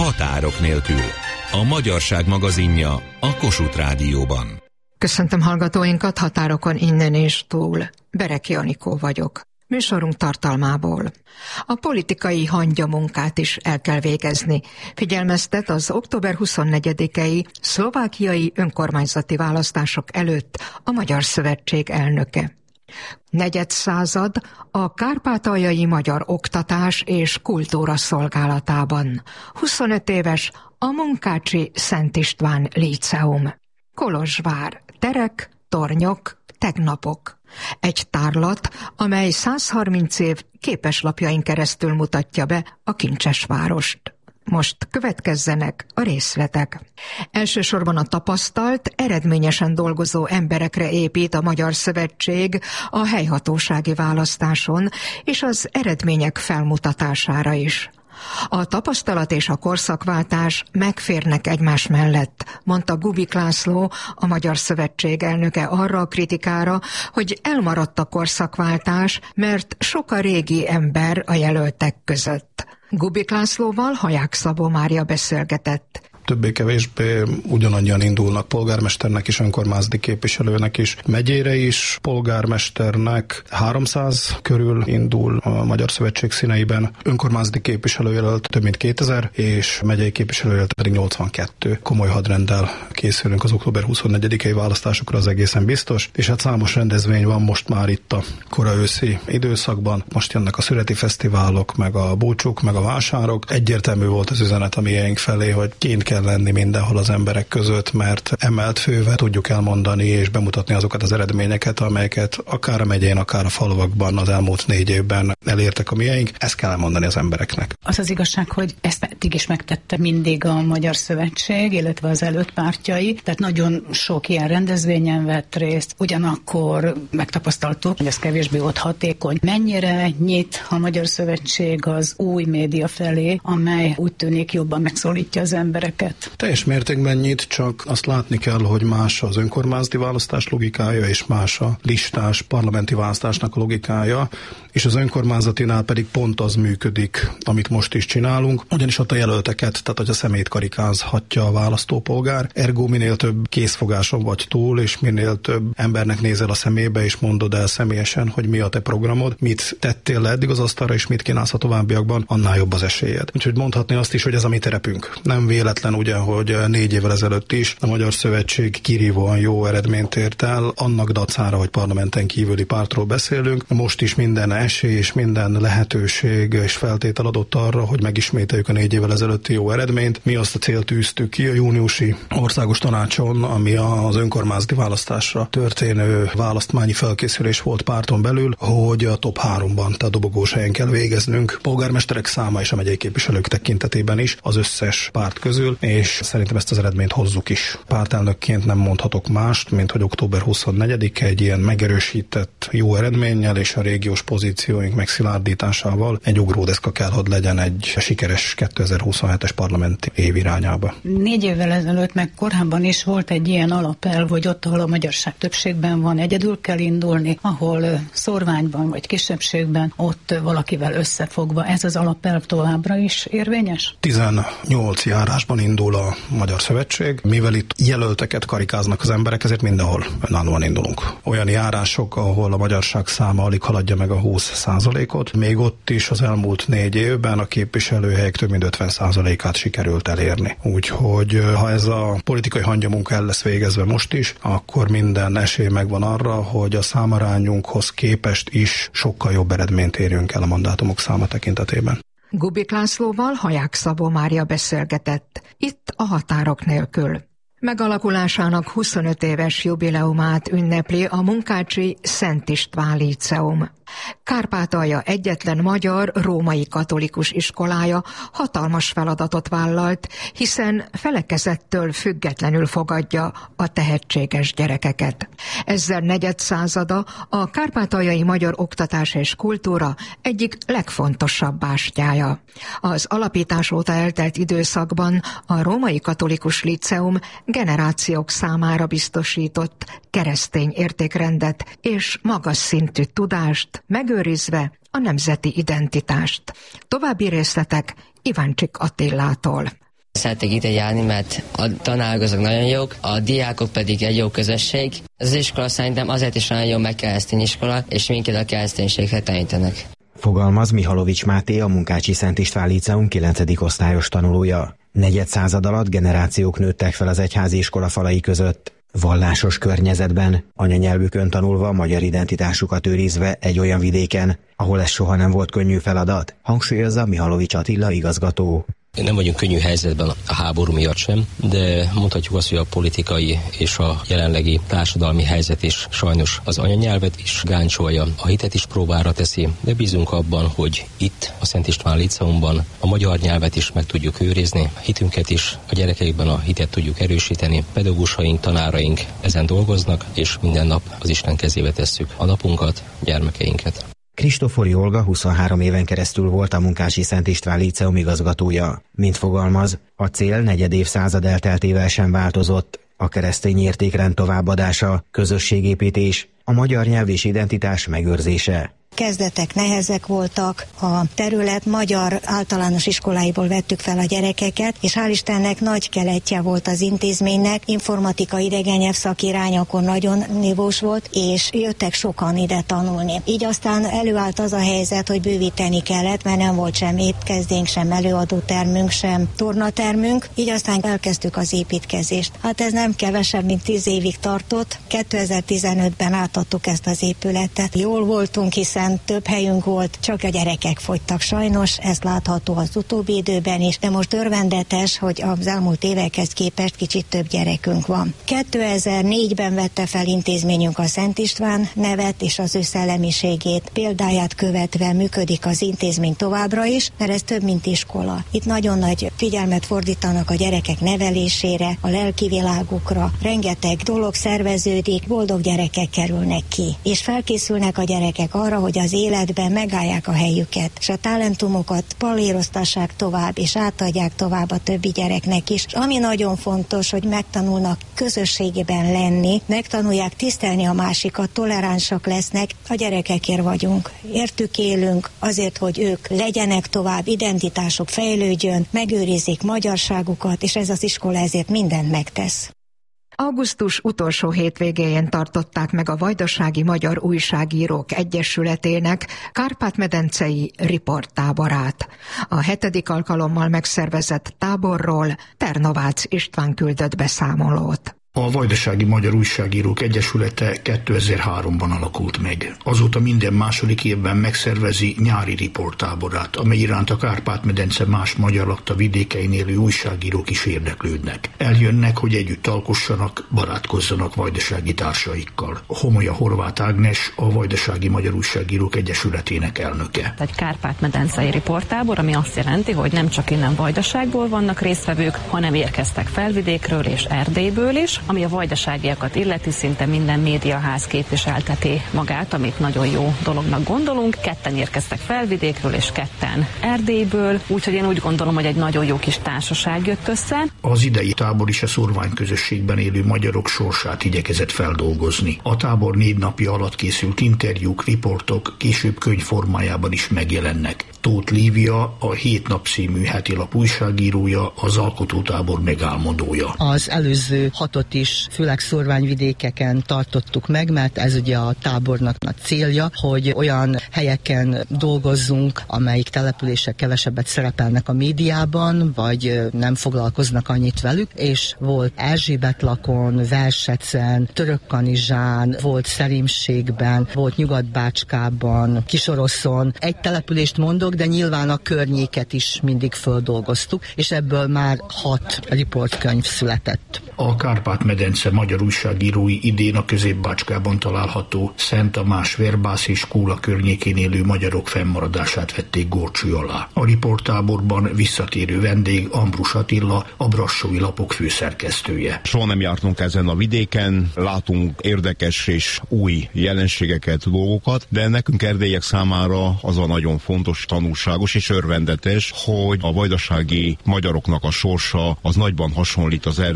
Határok nélkül. A Magyarság magazinja a Kossuth Rádióban. Köszöntöm hallgatóinkat határokon innen és túl. Bereki Anikó vagyok. Műsorunk tartalmából. A politikai hangyamunkát is el kell végezni. Figyelmeztet az október 24-i szlovákiai önkormányzati választások előtt a Magyar Szövetség elnöke. Negyedszázad a kárpátaljai magyar oktatás és kultúra szolgálatában. 25 éves a Munkácsi Szent István Líceum. Kolozsvár, terek, tornyok, tegnapok. Egy tárlat, amely 130 év képeslapjain keresztül mutatja be a kincses várost. Most következzenek a részletek. Elsősorban a tapasztalt, eredményesen dolgozó emberekre épít a Magyar Szövetség a helyhatósági választáson és az eredmények felmutatására is. A tapasztalat és a korszakváltás megférnek egymás mellett, mondta Gubik László, a Magyar Szövetség elnöke arra a kritikára, hogy elmaradt a korszakváltás, mert sok a régi ember a jelöltek között. Gubik Lászlóval Haják Szabó Mária beszélgetett. Többé-kevésbé ugyanannyian indulnak polgármesternek is, önkormányzati képviselőnek is, megyére is, polgármesternek 300 körül indul a Magyar Szövetség színeiben, önkormányzati képviselőjelölt több mint 2000, és megyei képviselőjelölt pedig 82. Komoly hadrenddel készülünk az október 24-i választásokra, az egészen biztos, és hát számos rendezvény van most már itt a kora-őszi időszakban. Most jönnek a születi fesztiválok, meg a búcsúk, meg a vásárok. Egyértelmű volt az üzenet a miénk felé, hogy kint kell lenni mindenhol az emberek között, mert emelt fővel tudjuk elmondani és bemutatni azokat az eredményeket, amelyeket akár a megyén, akár a falvakban az elmúlt 4 évben elértek a miénk. Ezt kell elmondani az embereknek. Az az igazság, hogy ezt eddig is megtette mindig a Magyar Szövetség, illetve az előtt pártjai, tehát nagyon sok ilyen rendezvényen vett részt, ugyanakkor megtapasztaltuk, hogy ez kevésbé volt hatékony. Mennyire nyit a Magyar Szövetség az új média felé, amely úgy tűnik jobban megszólítja az embereket? Teljes mértékben nyit, csak azt látni kell, hogy más az önkormányzati választás logikája, és más a listás parlamenti választásnak a logikája, és az önkormányzatinál pedig pont az működik, amit most is csinálunk, ugyanis ott a jelölteket, tehát hogy a szemét karikázhatja a választópolgár, ergo minél több készfogáson vagy túl, és minél több embernek nézel a szemébe, és mondod el személyesen, hogy mi a te programod, mit tettél le eddig az asztalra, és mit kínálsz a továbbiakban, annál jobb az esélyed. Úgyhogy mondhatni azt is, hogy ez a mi terepünk. Nem véletlen ugye, hogy 4 évvel ezelőtt is a Magyar Szövetség kirívóan jó eredményt ért el, annak dacára, hogy parlamenten kívüli pártról beszélünk. Most is minden esély és minden lehetőség és feltétel adott arra, hogy megismételjük a 4 évvel ezelőtti jó eredményt. Mi azt a célt tűztük ki a júniusi országos tanácson, ami az önkormányzati választásra történő választmányi felkészülés volt párton belül, hogy a top 3-ban, tehát dobogós helyen kell végeznünk. Polgármesterek száma és a megyei képviselők tekintetében is az összes párt közül, és szerintem ezt az eredményt hozzuk is. Pártelnökként nem mondhatok mást, mint hogy október 24-e egy ilyen megerősített jó eredménnyel és a régiós pozícióink megszilárdításával egy ugródeszka kell, hogy legyen egy sikeres 2027-es parlamenti év irányába. 4 évvel ezelőtt meg korábban is volt egy ilyen alapelv, hogy ott, ahol a magyarság többségben van, egyedül kell indulni, ahol szorványban vagy kisebbségben, ott valakivel összefogva. Ez az alapelv továbbra is érvényes? 18 járásban indul a Magyar Szövetség, mivel itt jelölteket karikáznak az emberek, ezért mindenhol önállóan indulunk. Olyan járások, ahol a magyarság száma alig haladja meg a 20%-ot, még ott is az elmúlt 4 évben a képviselőhelyek több mint 50%-át sikerült elérni. Úgyhogy ha ez a politikai hangyamunka el lesz végezve most is, akkor minden esély megvan arra, hogy a számarányunkhoz képest is sokkal jobb eredményt érjünk el a mandátumok száma tekintetében. Gubik Lászlóval Haják Szabó Mária beszélgetett, itt a Határok nélkül. Megalakulásának 25 éves jubileumát ünnepli a Munkácsi Szent István Líceum. Kárpátalja egyetlen magyar római katolikus iskolája hatalmas feladatot vállalt, hiszen felekezettől függetlenül fogadja a tehetséges gyerekeket. Ezzel negyedszázada a kárpátaljai magyar oktatás és kultúra egyik legfontosabb bástyája. Az alapítás óta eltelt időszakban a római katolikus líceum generációk számára biztosított keresztény értékrendet és magas szintű tudást, megőrizve a nemzeti identitást. További részletek Iváncsik Attilától. Szeretek ide járni, mert a tanárok azok nagyon jók, a diákok pedig egy jó közösség. Ez az iskola szerintem azért is nagyon jó, mert keresztény iskola, és minket a kereszténységre tanítanak. Fogalmaz Mihalovics Máté, a Munkácsi Szent István Líceum 9. osztályos tanulója. Negyedszázad alatt generációk nőttek fel az egyházi iskola falai között. Vallásos környezetben, anyanyelvükön tanulva, magyar identitásukat őrizve egy olyan vidéken, ahol ez soha nem volt könnyű feladat, hangsúlyozza Mihalovics Attila igazgató. Nem vagyunk könnyű helyzetben a háború miatt sem, de mondhatjuk azt, hogy a politikai és a jelenlegi társadalmi helyzet is sajnos az anyanyelvet is gáncsolja, a hitet is próbára teszi, de bízunk abban, hogy itt a Szent István Líceumban a magyar nyelvet is meg tudjuk őrizni, hitünket is, a gyerekekben a hitet tudjuk erősíteni, pedagógusaink, tanáraink ezen dolgoznak, és minden nap az Isten kezébe tesszük a napunkat, gyermekeinket. Kristófori Olga 23 éven keresztül volt a Munkácsi Szent István Líceum igazgatója. Mint fogalmaz, a cél negyed évszázad elteltével sem változott. A keresztény értékrend továbbadása, közösségépítés, a magyar nyelv és identitás megőrzése. Kezdetek nehezek voltak, a terület magyar általános iskoláiból vettük fel a gyerekeket, és hál' Istennek nagy keletje volt az intézménynek, informatika idegennyelv szakirány akkor nagyon nívós volt, és jöttek sokan ide tanulni. Így aztán előállt az a helyzet, hogy bővíteni kellett, mert nem volt sem étkezdénk, sem előadótermünk, sem tornatermünk, így aztán elkezdtük az építkezést. Hát ez nem kevesebb, mint 10 évig tartott. 2015-ben átadtuk ezt az épületet. Jól voltunk, hiszen több helyünk volt, csak a gyerekek fogytak sajnos, ez látható az utóbbi időben is, de most örvendetes, hogy az elmúlt évekhez képest kicsit több gyerekünk van. 2004-ben vette fel intézményünk a Szent István nevet és az ő szellemiségét, példáját követve működik az intézmény továbbra is, mert ez több, mint iskola. Itt nagyon nagy figyelmet fordítanak a gyerekek nevelésére, a lelki világukra, rengeteg dolog szerveződik, boldog gyerekek kerülnek ki, és felkészülnek a gyerekek arra, hogy az életben megállják a helyüket, és a talentumokat paléroztassák tovább, és átadják tovább a többi gyereknek is. És ami nagyon fontos, hogy megtanulnak közösségében lenni, megtanulják tisztelni a másikat, toleránsak lesznek, a gyerekekért vagyunk. Értük élünk, azért, hogy ők legyenek tovább, identitásuk fejlődjön, megőrizzék magyarságukat, és ez az iskola ezért mindent megtesz. Augusztus utolsó hétvégéjén tartották meg a Vajdasági Magyar Újságírók Egyesületének Kárpát-medencei riporttáborát. A 7. alkalommal megszervezett táborról Ternovácz István küldött beszámolót. A Vajdasági Magyar Újságírók Egyesülete 2003-ban alakult meg. Azóta minden második évben megszervezi nyári riporttáborát, amely iránt a Kárpát-medence más magyar lakta vidékein élő újságírók is érdeklődnek. Eljönnek, hogy együtt alkossanak, barátkozzanak vajdasági társaikkal. Homolya Horváth Ágnes, a Vajdasági Magyar Újságírók Egyesületének elnöke. Egy Kárpát-medencei riporttábor, ami azt jelenti, hogy nem csak innen Vajdaságból vannak résztvevők, hanem érkeztek Felvidékről és Erdélyből is. Ami a vajdaságiakat illeti, szinte minden médiaház képviselteti magát, amit nagyon jó dolognak gondolunk. Ketten érkeztek Felvidékről és ketten Erdélyből, úgyhogy én úgy gondolom, hogy egy nagyon jó kis társaság jött össze. Az idei tábor is a szórványközösségben élő magyarok sorsát igyekezett feldolgozni. A tábor 4 napja alatt készült interjúk, riportok, később könyv formájában is megjelennek. Tóth Lívia, a 7 nap című heti lap újságírója, az alkotótábor megálmodója. Az előző 6 is főleg szórványvidékeken tartottuk meg, mert ez ugye a tábornak a célja, hogy olyan helyeken dolgozzunk, amelyik települések kevesebbet szerepelnek a médiában, vagy nem foglalkoznak annyit velük, és volt Erzsébetlakon, Versecen, Törökkanizsán, volt Szerémségben, volt Nyugat-Bácskában, Kisoroszon. Egy települést mondok, de nyilván a környéket is mindig földolgoztuk, és ebből már 6 riportkönyv született. A Kárpát-medence magyar újságírói idén a Közép-Bácskában található Szent Tamás, Verbász és Kóla környékén élő magyarok fennmaradását vették górcső alá. A riporttáborban visszatérő vendég Ambrus Attila, a Brassói Lapok főszerkesztője. Soha nem jártunk ezen a vidéken, látunk érdekes és új jelenségeket, dolgokat, de nekünk erdélyek számára az a nagyon fontos, tanulságos és örvendetes, hogy a vajdasági magyaroknak a sorsa az nagyban hasonlít az erdélyi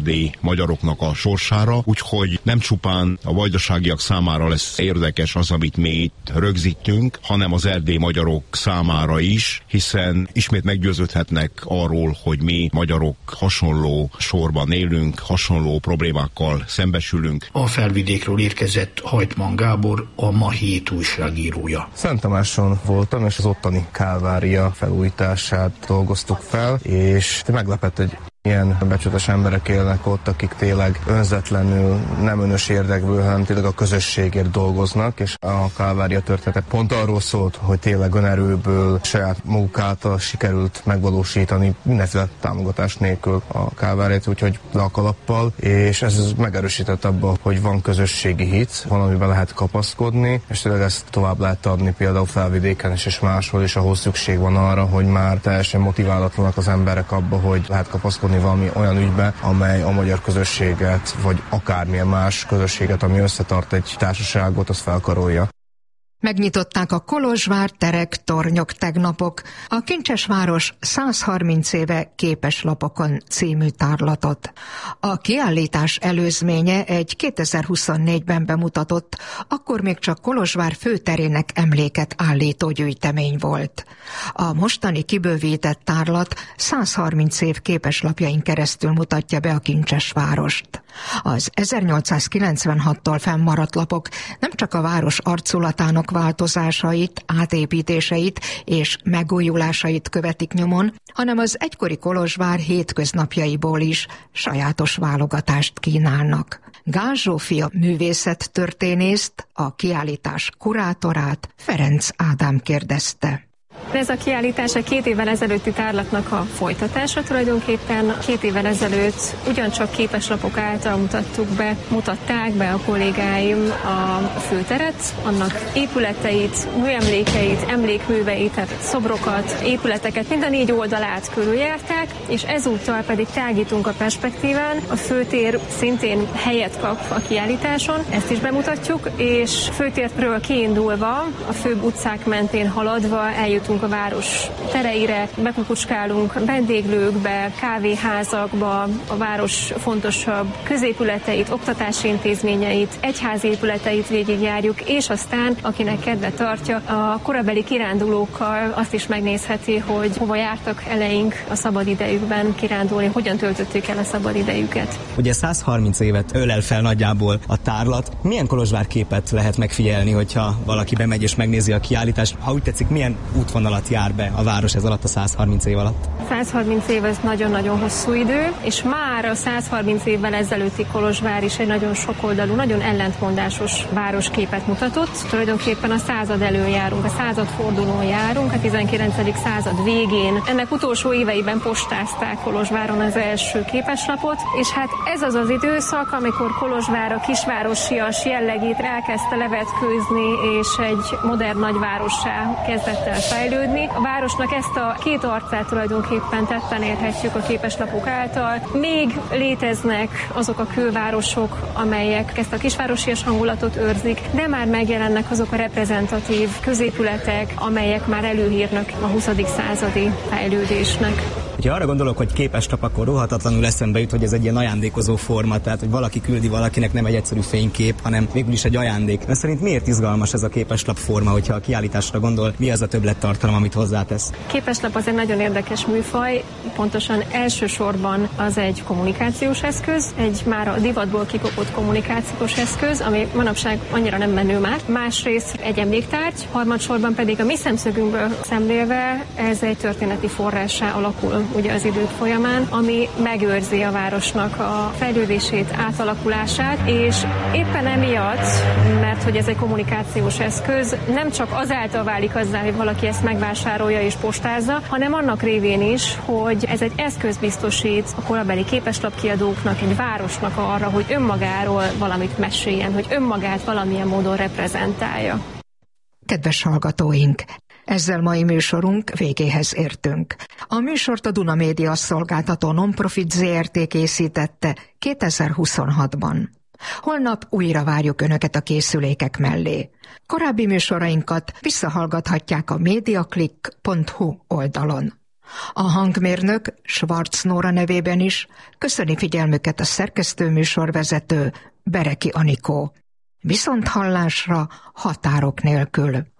magyaroknak a sorsára, úgyhogy nem csupán a vajdaságiak számára lesz érdekes az, amit mi itt rögzítünk, hanem az erdélyi magyarok számára is, hiszen ismét meggyőződhetnek arról, hogy mi magyarok hasonló sorban élünk, hasonló problémákkal szembesülünk. A Felvidékről érkezett Hajtman Gábor, a Ma Hét újságírója. Szent Tamáson voltam, és az ottani Kálvária felújítását dolgoztuk fel, és meglepett, hogy ilyen becsületes emberek élnek ott, akik tényleg önzetlenül, nem önös érdekből, hanem tényleg a közösségért dolgoznak, és a Kálvária története pont arról szólt, hogy tényleg önerőből, saját maguk által sikerült megvalósítani mindenféle támogatás nélkül a Kálváriát, úgyhogy le a kalappal, és ez megerősített abban, hogy van közösségi hit, valamiben lehet kapaszkodni, és tényleg ezt tovább lehet adni például Felvidéken is, és máshol is, ahol szükség van arra, hogy már teljesen motiválatlanak az emberek abba, hogy lehet kapaszkodni valami olyan ügybe, amely a magyar közösséget, vagy akármilyen más közösséget, ami összetart egy társaságot, az felkarolja. Megnyitották a Kolozsvár terek, tornyok tegnapok, a Kincsesváros 130 éve képeslapokon című tárlatot. A kiállítás előzménye egy 2024-ben bemutatott, akkor még csak Kolozsvár főterének emléket állító gyűjtemény volt. A mostani kibővített tárlat 130 év képeslapjain keresztül mutatja be a Kincsesvárost. Az 1896-tól fennmaradt lapok nem csak a város arculatának változásait, átépítéseit és megújulásait követik nyomon, hanem az egykori Kolozsvár hétköznapjaiból is sajátos válogatást kínálnak. Gál Zsófia művészettörténészt, a kiállítás kurátorát Ferenc Ádám kérdezte. Ez a kiállítás a 2 évvel ezelőtti tárlatnak a folytatása tulajdonképpen. 2 évvel ezelőtt ugyancsak képeslapok által mutatták be a kollégáim a főteret, annak épületeit, műemlékeit, emlékműveit, tehát szobrokat, épületeket, mind a 4 oldalát körüljárták, és ezúttal pedig tágítunk a perspektíván. A főtér szintén helyet kap a kiállításon, ezt is bemutatjuk, és főtérről kiindulva, a főbb utcák mentén haladva eljutunk a város tereire, bekukucskálunk vendéglőkbe, kávéházakba, a város fontosabb középületeit, oktatási intézményeit, egyházi épületeit végigjárjuk, és aztán, akinek kedve tartja, a korabeli kirándulókkal azt is megnézheti, hogy hova jártak eleink a szabadidejükben kirándulni, hogyan töltötték el a szabadidejüket. Ugye 130 évet ölel fel nagyjából a tárlat. Milyen Kolozsvár képet lehet megfigyelni, hogyha valaki bemegy és megnézi a kiállítást? Ha úgy tetszik, milyen útvonalat jár be a város ez alatt a 130 év alatt? 130 év ez nagyon-nagyon hosszú idő, és már a 130 évvel ezelőtti Kolozsvár is egy nagyon sokoldalú, nagyon ellentmondásos városképet mutatott. Tulajdonképpen a század elől járunk, a századfordulón járunk, a 19. század végén. Ennek utolsó éveiben postázták Kolozsváron az első képeslapot, és hát ez az az időszak, amikor Kolozsvár a kisvárosias jellegét elkezdte levetkőzni, és egy modern nagyvárossá kezdett el fejlődni. A városnak ezt a 2 arcát tulajdonképpen tetten érhetjük a képeslapok által. Még léteznek azok a külvárosok, amelyek ezt a kisvárosias hangulatot őrzik, de már megjelennek azok a reprezentatív középületek, amelyek már előhírnak a 20. századi fejlődésnek. Ha arra gondolok, hogy képeslap, akkor rohatatlanul eszembe jut, hogy ez egy ilyen ajándékozó forma, tehát hogy valaki küldi valakinek, nem egy egyszerű fénykép, hanem végül is egy ajándék. De szerint miért izgalmas ez a képeslap forma, hogyha a kiállításra gondol, mi az a többlettartalom, amit hozzátesz? Képeslap az egy nagyon érdekes műfaj, pontosan elsősorban az egy kommunikációs eszköz, egy már a divatból kikopott kommunikációs eszköz, ami manapság annyira nem menő már. Másrészt egy emléktárgy, harmadsorban pedig a mi szemszögünkből szemlélve ez egy történeti forrássá alakul ugye az idők folyamán, ami megőrzi a városnak a fejlődését, átalakulását, és éppen emiatt, mert hogy ez egy kommunikációs eszköz, nem csak azáltal válik azzá, hogy valaki ezt megvásárolja és postázza, hanem annak révén is, hogy ez egy eszköz biztosít a korabeli képeslapkiadóknak, egy városnak arra, hogy önmagáról valamit meséljen, hogy önmagát valamilyen módon reprezentálja. Kedves hallgatóink! Ezzel mai műsorunk végéhez értünk. A műsort a Duna Média szolgáltató non-profit ZRT készítette 2026-ban. Holnap újra várjuk Önöket a készülékek mellé. Korábbi műsorainkat visszahallgathatják a mediaclick.hu oldalon. A hangmérnök Schwarz Nóra nevében is köszöni figyelmüket a szerkesztőműsorvezető Bereki Anikó. Viszonthallásra határok nélkül.